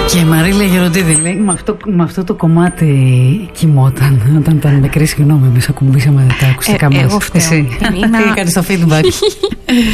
Και η Μαρίλα Γεροντίδη λέει με αυτό το κομμάτι κοιμόταν όταν ήταν μικρή. Συγγνώμη, εμείς ακουμπήσαμε τα ακουστικά μας. Εγώ φταίω. Εσύ. Τι κάνεις στο feedback?